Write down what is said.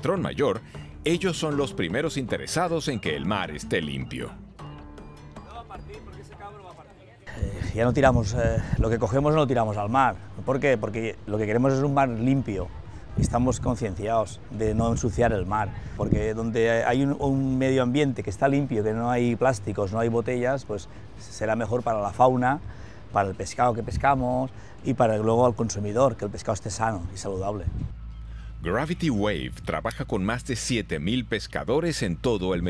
patrón mayor, ellos son los primeros interesados en que el mar esté limpio. Ya no tiramos, lo que cogemos no lo tiramos al mar. ¿Por qué? Porque lo que queremos es un mar limpio. Estamos concienciados de no ensuciar el mar, porque donde hay un medio ambiente que está limpio, que no hay plásticos, no hay botellas, pues será mejor para la fauna, para el pescado que pescamos y para luego al consumidor, que el pescado esté sano y saludable. Gravity Wave trabaja con más de 7.000 pescadores en todo el